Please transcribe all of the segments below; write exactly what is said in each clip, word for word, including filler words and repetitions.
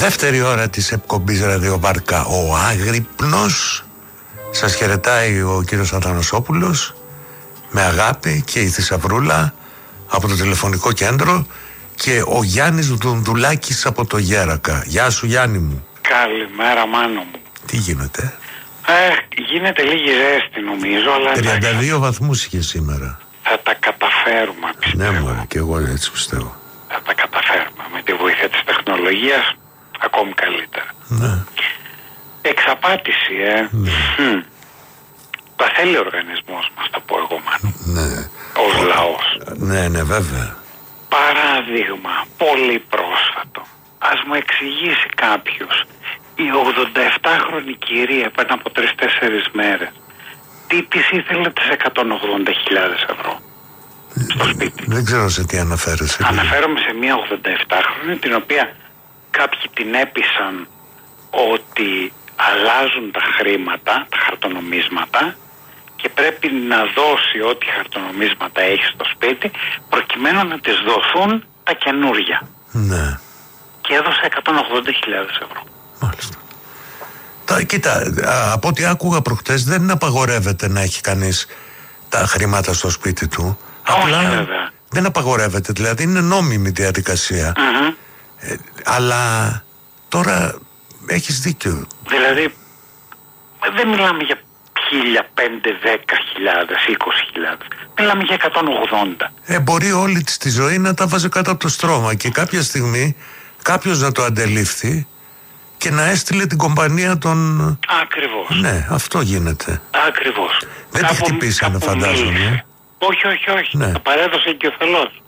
Δεύτερη ώρα της εκπομπής Ραδιοβάρκα, ο Άγρυπνος. Σας χαιρετάει ο κύριος Αθανασόπουλος με αγάπη και η Θησαυρούλα από το τηλεφωνικό κέντρο και ο Γιάννης Δουνδουλάκης από το Γέρακα. Γεια σου Γιάννη μου. Καλημέρα Μάνο μου. Τι γίνεται? Ε, γίνεται λίγη ζέστη νομίζω, αλλά τριάντα δύο βαθμούς είχε σήμερα. Θα τα καταφέρουμε, πιστεύω. Ναι μωρέ, και εγώ έτσι πιστεύω. Θα τα καταφέρουμε με τη βοήθεια της τεχνολογίας, ακόμη καλύτερα. Ναι. Εξαπάτηση, ε. Ναι. Hm. Τα θέλει ο οργανισμός μας, θα πω εγώ Μάνο. Ναι. Ως λαός. Ναι, ναι, βέβαια. Παράδειγμα, πολύ πρόσφατο. Ας μου εξηγήσει κάποιος, η ογδονταεπτάχρονη κυρία πριν από τρεις-τέσσερις μέρες, τι της ήθελε τις εκατόν ογδόντα χιλιάδες ευρώ στο σπίτι? Δεν ξέρω σε τι αναφέρεσαι. Αναφέρομαι σε μια ογδονταεπτάχρονη την οποία κάποιοι την έπεισαν ότι αλλάζουν τα χρήματα, τα χαρτονομίσματα, και πρέπει να δώσει ό,τι χαρτονομίσματα έχει στο σπίτι προκειμένου να της δοθούν τα καινούρια. Ναι. Και έδωσε εκατόν ογδόντα χιλιάδες ευρώ. Μάλιστα. Τα, κοίτα, α, από ό,τι άκουγα προχτές δεν απαγορεύεται να έχει κανείς τα χρήματα στο σπίτι του. Όχι, Απλά βέβαια. δεν απαγορεύεται, δηλαδή είναι νόμιμη διαδικασία. Mm-hmm. Ε, αλλά τώρα έχεις δίκιο. Δηλαδή δεν μιλάμε για χίλια, πέντε, δέκα χιλιάδες, είκοσι χιλιάδες. Μιλάμε για εκατόν ογδόντα. Ε, μπορεί όλη της τη ζωή να τα βάζει κάτω από το στρώμα και κάποια στιγμή κάποιος να το αντελήφθη και να έστειλε την κομπανία των... Ακριβώς. Ναι, αυτό γίνεται. Ακριβώς. Δεν τη χτυπήσανε, φαντάζομαι. Όχι, όχι, όχι. Ναι. Τα παρέδωσε και ο Θελός.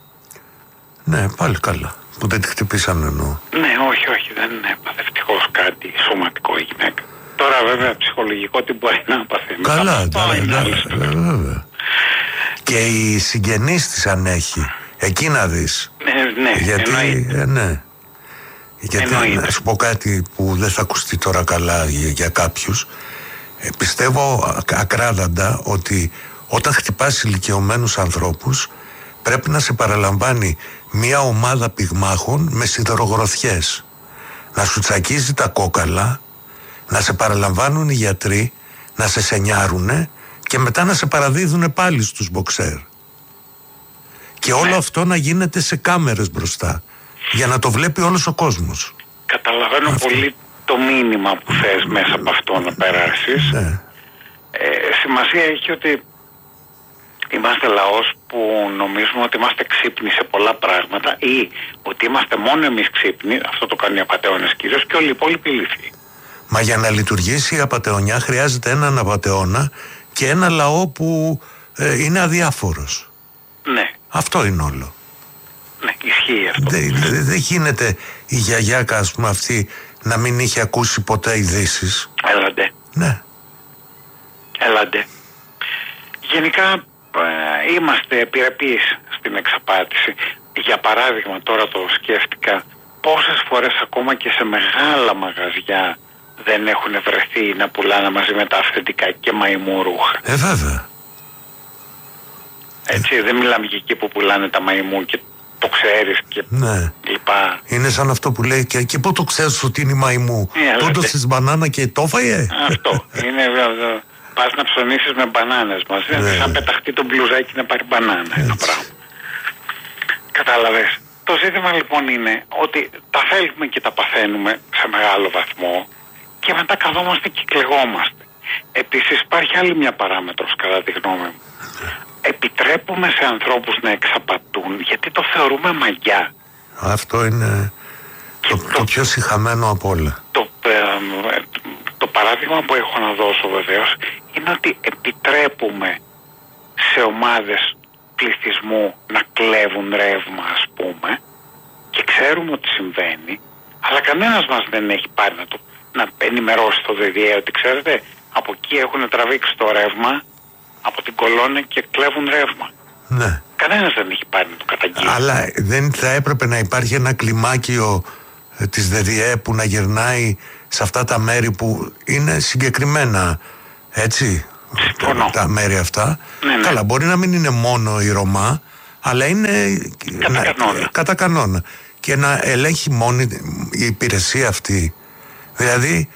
Ναι, πάλι καλά. Που δεν τη χτυπήσανε εννοώ. Ναι, όχι, όχι, δεν έπαθε ευτυχώς κάτι σωματικό η γυναίκα. Τώρα βέβαια ψυχολογικό τι μπορεί να πάθει. Καλά, βέβαια. Και οι συγγενείς της αν έχει. Εκεί να δεις. Ναι, ναι, γιατί, ε, ναι. Γιατί εννοείται. να σου πω κάτι που δεν θα ακουστεί τώρα καλά για, για κάποιους. Ε, πιστεύω ακράδαντα ότι όταν χτυπάς ηλικιωμένους ανθρώπους πρέπει να σε παραλαμβάνει μια ομάδα πυγμάχων με σιδερογροθιές. Να σου τσακίζει τα κόκαλα, να σε παραλαμβάνουν οι γιατροί, να σε σενιάρουνε και μετά να σε παραδίδουνε πάλι στους μποξέρ. Και όλο ναι. αυτό να γίνεται σε κάμερες μπροστά, για να το βλέπει όλος ο κόσμος. Καταλαβαίνω αυτό. πολύ το μήνυμα που θες μέσα από αυτό να περάσεις. Ναι. Ε, σημασία έχει ότι είμαστε λαός που νομίζουμε ότι είμαστε ξύπνοι σε πολλά πράγματα ή ότι είμαστε μόνο εμείς ξύπνοι, αυτό το κάνουν οι απατεώνες κυρίως, και όλοι οι υπόλοιποι ηλίθιοι. Μα για να λειτουργήσει η απατεωνιά χρειάζεται έναν απατεώνα και ένα λαό που ε, είναι αδιάφορος. Ναι. Αυτό είναι όλο. Ναι, ισχύει αυτό. Δεν δε, δε γίνεται η γιαγιάκα, ας πούμε, αυτή να μην είχε ακούσει ποτέ ειδήσεις. Έλαντε. Ναι. Έλαντε. Γενικά ε, είμαστε επιρρεπείς στην εξαπάτηση. Για παράδειγμα, τώρα το σκέφτηκα, πόσες φορές ακόμα και σε μεγάλα μαγαζιά δεν έχουν βρεθεί να πουλάνε μαζί με τα αυθεντικά και μαϊμού ρούχα. Ε, βέβαια. Έτσι, δεν μιλάμε για εκεί που πουλάνε τα μαϊμού και το ξέρεις και Ναι. λοιπά. Είναι σαν αυτό που λέει και, και πού το ξέρεις ότι είναι η μαϊμού. Ε, Τόντο έλατε. στις μπανάνα και το έφαγε. Αυτό. Είναι βέβαια. Πας να ψωνίσεις με μπανάνες μαζί. Ναι. Σαν πεταχτεί το μπλουζάκι να πάρει μπανάνα. Ένα πράγμα. Κατάλαβες. Το ζήτημα λοιπόν είναι ότι τα θέλουμε και τα παθαίνουμε σε μεγάλο βαθμό και μετά καθόμαστε και κλαιγόμαστε. Επίσης υπάρχει άλλη μια παράμετρος κατά τη γνώμη μου. Επιτρέπουμε σε ανθρώπους να εξαπατούν γιατί το θεωρούμε μαγιά. Αυτό είναι το, το, το πιο σιχαμένο από όλα. Το, ε, το παράδειγμα που έχω να δώσω βεβαίως είναι ότι επιτρέπουμε σε ομάδες πληθυσμού να κλέβουν ρεύμα, ας πούμε, και ξέρουμε ότι συμβαίνει, αλλά κανένας μας δεν έχει πάρει να, το, να ενημερώσει το ΔΔΕ ότι ξέρετε από εκεί έχουν τραβήξει το ρεύμα από την κολόνα και κλέβουν ρεύμα. Ναι. Κανένας δεν έχει πάρει να το καταγγείλει. Αλλά δεν θα έπρεπε να υπάρχει ένα κλιμάκιο ε, της ΔΔΕ που να γυρνάει σε αυτά τα μέρη που είναι συγκεκριμένα, έτσι, τα, τα μέρη αυτά. Ναι, ναι. Καλά, μπορεί να μην είναι μόνο η Ρωμά, αλλά είναι κατά να, κανόνα. κατά κανόνα. και να ελέγχει μόνη η υπηρεσία αυτή. Δηλαδή,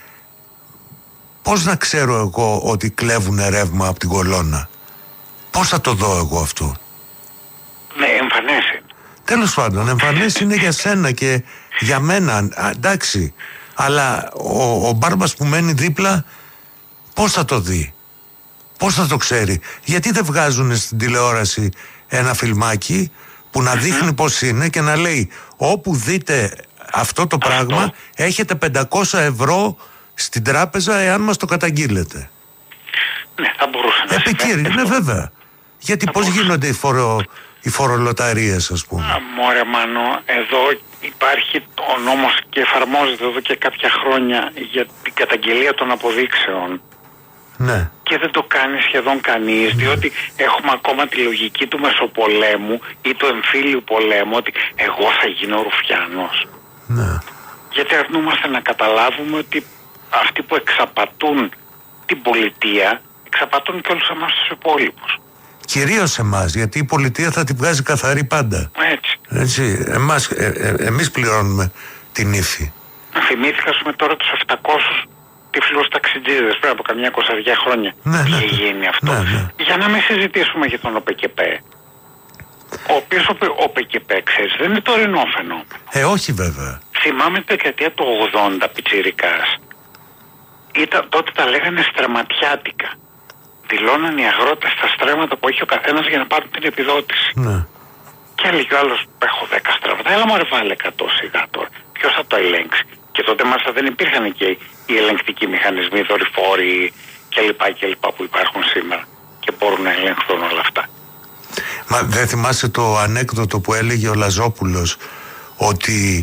πώς να ξέρω εγώ ότι κλέβουν ρεύμα από την κολόνα? Πώς θα το δω εγώ αυτό? Ναι, εμφανές είναι. Τέλος πάντων, εμφανές είναι για σένα και για μένα, α, εντάξει. Αλλά ο, ο Μπάρμπας που μένει δίπλα, πώς θα το δει? Πώς θα το ξέρει? Γιατί δεν βγάζουν στην τηλεόραση ένα φιλμάκι που να δείχνει πώς είναι και να λέει όπου δείτε αυτό το αυτό. πράγμα έχετε πεντακόσια ευρώ στην τράπεζα εάν μας το καταγγείλετε? Ναι, θα μπορούσε να Επικύρει, ναι, βέβαια. Γιατί θα πώς μπορούσε. Γίνονται οι, φορο, οι φορολοταρίες, ας πούμε? Α, μωρέ Μάνο, εδώ υπάρχει ο νόμος και εφαρμόζεται εδώ και κάποια χρόνια για την καταγγελία των αποδείξεων. Ναι. Και δεν το κάνει σχεδόν κανείς, ναι. διότι έχουμε ακόμα τη λογική του Μεσοπολέμου ή του εμφύλιου πολέμου, ότι εγώ θα γίνω Ρουφιάνος. Ναι. Γιατί αρνούμαστε να καταλάβουμε ότι αυτοί που εξαπατούν την πολιτεία εξαπατούν και όλους εμάς τους υπόλοιπους. Κυρίως εμάς, γιατί η πολιτεία θα την βγάζει καθαρή πάντα. Έτσι. Έτσι. Εμάς, ε, ε, εμείς πληρώνουμε την ύφη. Θυμήθηκα σου με τώρα τους επτακόσιους τυφλούς ταξιτζίδες πριν από καμιά εικοσαριά χρόνια. Ναι, τι ναι, έχει γίνει αυτό. Ναι, ναι. Για να μην συζητήσουμε για τον ΟΠΕΚΕΠΕ. Ο οποίος ο ΟΠΕΚΕΠΕ, ξέρεις, δεν είναι τωρινό φαινόμενο. Ε, όχι βέβαια. Θυμάμαι τη δεκαετία του ογδόντα, πιτσιρικάς. Ήταν, τότε τα λέγανε στρεματιάτικα. Δηλώναν οι αγρότες τα στρέμματα που έχει ο καθένας για να πάρουν την επιδότηση. Ναι. Και έλεγε ο άλλος, έχω δέκα στρέμματα. Έλα μωρέ βάλε εκατό σιγά τώρα. Ποιος θα το ελέγξει? Και τότε μάλιστα δεν υπήρχαν και οι ελεγκτικοί μηχανισμοί, δορυφόροι κλπ. κλπ. Που υπάρχουν σήμερα και μπορούν να ελεγχθούν όλα αυτά. Μα δεν θυμάσαι το ανέκδοτο που έλεγε ο Λαζόπουλος ότι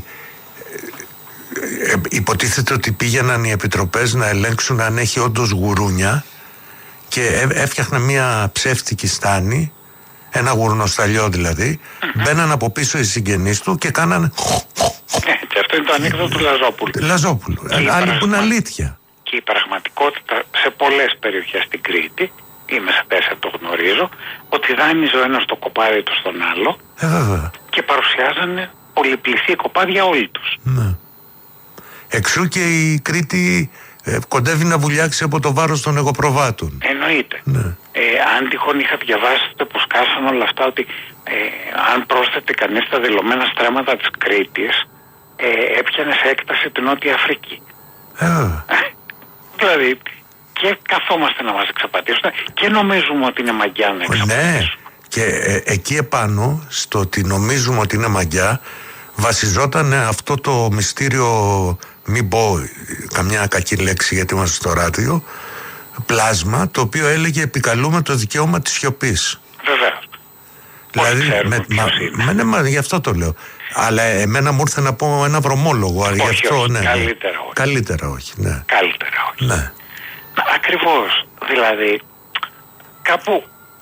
ε, ε, υποτίθεται ότι πήγαιναν οι επιτροπές να ελέγξουν αν έχει όντως γουρούνια και ε, έφτιαχνε μια ψεύτικη στάνη, ένα γουρνοσταλιό δηλαδή, mm-hmm. μπαίναν από πίσω οι συγγενείς του και κάνανε... Και αυτό είναι το ανέκδοτο του Λαζόπουλου. Λαζόπουλου, άλλη που είναι αλήθεια. Και η πραγματικότητα σε πολλές περιοχές στην Κρήτη, είμαι σε τέσσερα το γνωρίζω, ότι δάνειζε ο ένας το κοπάδι του στον άλλο ε, βέβαια. Και παρουσιάζανε πολυπληθή κοπάδια όλοι τους. Ναι. Εξού και η Κρήτη ε, κοντεύει να βουλιάξει από το βάρος των εγωπροβάτων. Εννοείται. Ναι. Ε, αν τυχόν είχα διαβάσει που σκάσαν όλα αυτά ότι ε, αν πρόσθεται κανείς τα δηλωμένα στρέμματα της Κρήτης ε, έπιανε σε έκταση την Νότια Αφρική. Ε, δηλαδή και καθόμαστε να μας εξαπατήσουν και νομίζουμε ότι είναι μαγιά να εξαπατήσουν. Ναι, και ε, εκεί επάνω στο ότι νομίζουμε ότι είναι μαγιά βασιζόταν αυτό το μυστήριο, μην πω καμιά κακή λέξη γιατί είμαστε στο ράδιο, πλάσμα, το οποίο έλεγε επικαλούμε το δικαίωμα της σιωπής. Βεβαίως. Δηλαδή, με, μα, με, ναι, μα, γι' αυτό το λέω. Αλλά εμένα μου ήρθε να πω ένα βρωμόλογο. Όχι, γι' αυτό, όχι, ναι, καλύτερα όχι. Καλύτερα όχι, ναι. Καλύτερα όχι. Ναι. Ακριβώς. Δηλαδή, κάπου,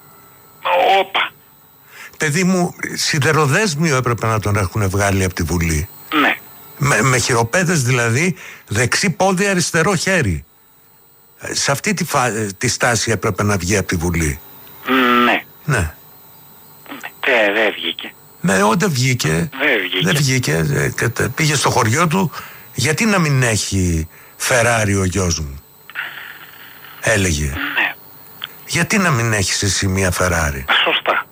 όπα. Παιδί μου, σιδεροδέσμιο έπρεπε να τον έχουν βγάλει από τη Βουλή. Ναι. Με, με χειροπέδες δηλαδή, δεξί πόδι, αριστερό χέρι. Σε αυτή τη, φα... τη στάση έπρεπε να βγει από τη Βουλή. Ναι. Ναι. Δεν δε βγήκε. Ναι, όταν βγήκε. Δεν βγήκε. Δεν βγήκε. Πήγε στο χωριό του. Γιατί να μην έχει Φεράρι ο γιος μου? Έλεγε. Ναι. Γιατί να μην έχεις εσύ μια Φεράρι? Σωστά.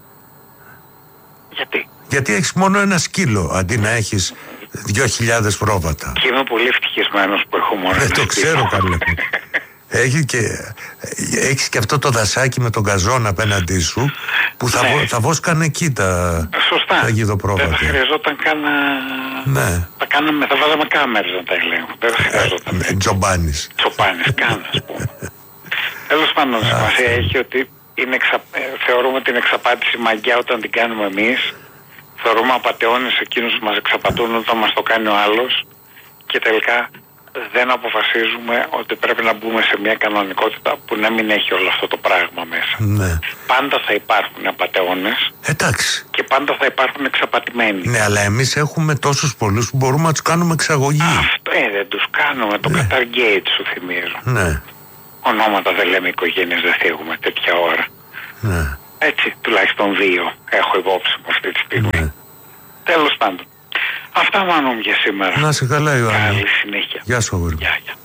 Γιατί? Γιατί έχεις μόνο ένα σκύλο αντί να έχεις δυο χιλιάδες πρόβατα. Και είμαι πολύ ευτυχισμένος που έχω μόνο ένα σκύλο. Το ξέρω καλέ. Έχει και, έχεις και αυτό το δασάκι με τον καζόν απέναντί σου που θα, ναι. θα βόσκανε εκεί τα, τα γιδοπρόβατα. Δεν θα χρειαζόταν καν να... Ναι. Θα, κάναμε, θα βάζαμε κάμερες να τα ελέγχουν. Δεν θα χρειαζόταν. Ε, Τζομπάνης. Τζομπάνης, καν ας πούμε. Τέλος πάντων, σημασία έχει ότι είναι εξα... θεωρούμε την εξαπάτηση μαγιά όταν την κάνουμε εμείς. Θεωρούμε απατεώνες εκείνους που μας εξαπατούν όταν μας το κάνει ο άλλος. Και τελικά δεν αποφασίζουμε ότι πρέπει να μπούμε σε μια κανονικότητα που να μην έχει όλο αυτό το πράγμα μέσα. Ναι. Πάντα θα υπάρχουν απατεώνες. Εντάξει. Και πάντα θα υπάρχουν εξαπατημένοι. Ναι, αλλά εμείς έχουμε τόσους πολλούς που μπορούμε να τους κάνουμε εξαγωγή. Αυτό ε, δεν τους κάνουμε. Το ναι. Καταργέιτ σου θυμίζω. Ναι. Ονόματα δεν λέμε οικογένειες, δεν θίγουμε τέτοια ώρα. Ναι. Έτσι, τουλάχιστον δύο έχω υπόψη μου αυτή τη στιγμή. Ναι. Τέλος πάντων. Αυτά Μάνο μου για σήμερα. Να σε καλά Ιωάννη. Καλή συνέχεια. Γεια σου αγόρι. Γεια, γεια.